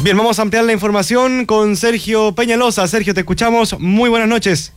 Bien, vamos a ampliar la información con Sergio Peñalosa. Sergio, te escuchamos. Muy buenas noches.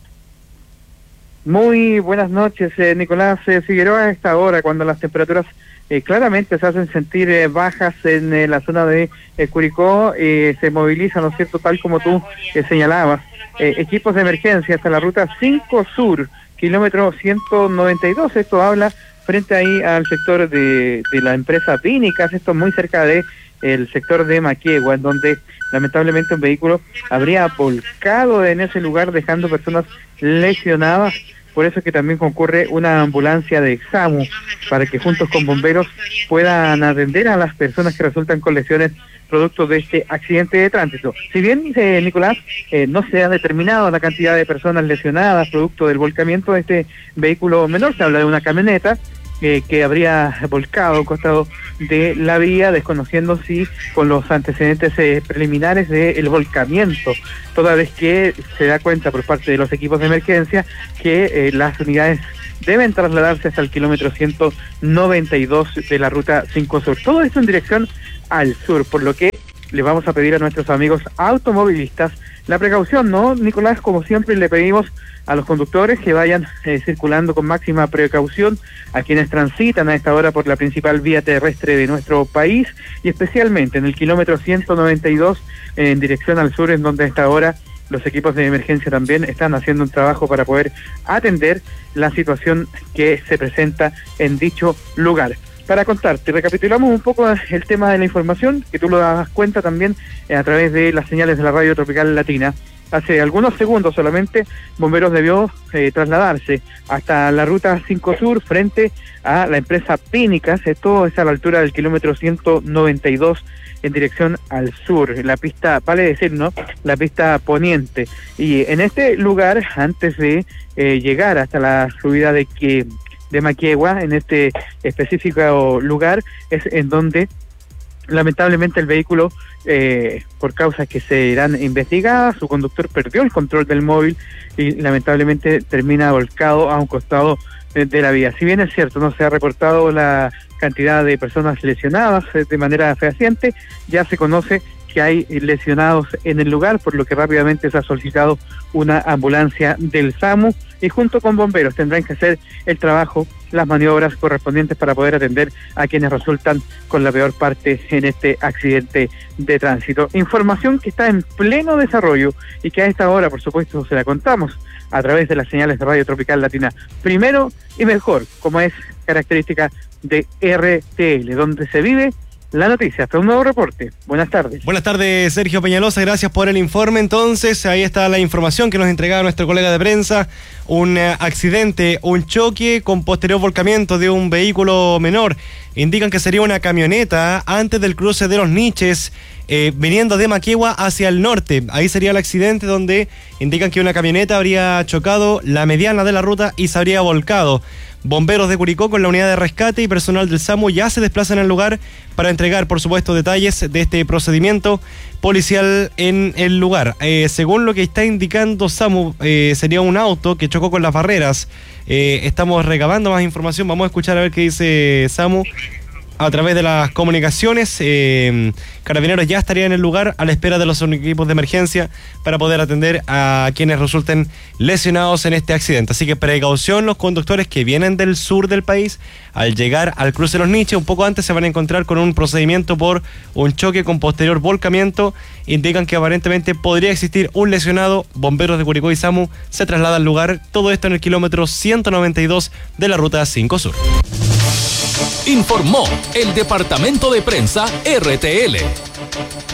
Muy buenas noches, Nicolás Figueroa. A esta hora, cuando las temperaturas claramente se hacen sentir bajas en la zona de Curicó, se movilizan, ¿no es cierto?, tal como tú señalabas, equipos de emergencia hasta la ruta 5 Sur, kilómetro 192. Esto habla frente ahí al sector de la empresa Pínicas, esto muy cerca de el sector de Maquiegua, en donde lamentablemente un vehículo habría volcado en ese lugar, dejando personas lesionadas. Por eso es que también concurre una ambulancia de SAMU, para que juntos con bomberos puedan atender a las personas que resultan con lesiones producto de este accidente de tránsito. Si bien, Nicolás, no se ha determinado la cantidad de personas lesionadas producto del volcamiento de este vehículo menor, se habla de una camioneta que habría volcado al costado de la vía, desconociendo si con los antecedentes preliminares del volcamiento, toda vez que se da cuenta por parte de los equipos de emergencia que las unidades deben trasladarse hasta el kilómetro 192 de la ruta 5 Sur. Todo esto en dirección al sur, por lo que le vamos a pedir a nuestros amigos automovilistas la precaución, ¿no, Nicolás? Como siempre le pedimos a los conductores que vayan circulando con máxima precaución, a quienes transitan a esta hora por la principal vía terrestre de nuestro país, y especialmente en el kilómetro 192 en dirección al sur, en donde a esta hora los equipos de emergencia también están haciendo un trabajo para poder atender la situación que se presenta en dicho lugar. Para contarte, recapitulamos un poco el tema de la información, que tú lo das cuenta también a través de las señales de la Radio Tropical Latina. Hace algunos segundos solamente, Bomberos debió trasladarse hasta la ruta 5 Sur frente a la empresa Pínicas. Esto es a la altura del kilómetro 192 en dirección al sur, la pista, vale decir, ¿no?, la pista poniente. Y en este lugar, antes de llegar hasta la subida de Maquiegua, en este específico lugar, es en donde lamentablemente el vehículo, por causas que se irán investigadas, su conductor perdió el control del móvil y lamentablemente termina volcado a un costado de la vía. Si bien es cierto, no se ha reportado la cantidad de personas lesionadas de manera fehaciente, ya se conoce que hay lesionados en el lugar, por lo que rápidamente se ha solicitado una ambulancia del SAMU, y junto con bomberos tendrán que hacer el trabajo, las maniobras correspondientes para poder atender a quienes resultan con la peor parte en este accidente de tránsito. Información que está en pleno desarrollo y que a esta hora, por supuesto, se la contamos a través de las señales de Radio Tropical Latina. Primero y mejor, como es característica de RTL, donde se vive la noticia. Hasta un nuevo reporte. Buenas tardes. Buenas tardes, Sergio Peñalosa. Gracias por el informe. Entonces, ahí está la información que nos entregaba nuestro colega de prensa. Un accidente, un choque con posterior volcamiento de un vehículo menor. Indican que sería una camioneta antes del cruce de los Niches, viniendo de Maquiegua hacia el norte. Ahí sería el accidente, donde indican que una camioneta habría chocado la mediana de la ruta y se habría volcado. Bomberos de Curicó con la unidad de rescate y personal del SAMU ya se desplazan al lugar para entregar, por supuesto, detalles de este procedimiento policial en el lugar. Según lo que está indicando SAMU, sería un auto que chocó con las barreras. Estamos recabando más información, vamos a escuchar a ver qué dice SAMU a través de las comunicaciones. Carabineros ya estaría en el lugar a la espera de los equipos de emergencia para poder atender a quienes resulten lesionados en este accidente. Así que precaución los conductores que vienen del sur del país. Al llegar al cruce de los Niches, un poco antes se van a encontrar con un procedimiento por un choque con posterior volcamiento. Indican que aparentemente podría existir un lesionado. Bomberos de Curicó y SAMU se trasladan al lugar. Todo esto en el kilómetro 192 de la ruta 5 Sur. Informó el departamento de prensa RTL.